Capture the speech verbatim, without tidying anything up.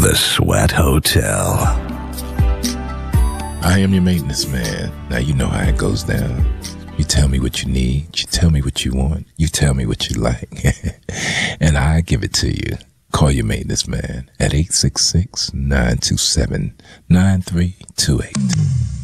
The Sweat Hotel. I am your maintenance man. Now you know how it goes down. You tell me what you need. You tell me what you want. You tell me what you like. And I give it to you. Call your maintenance man at eight six six, nine two seven, nine three two eight.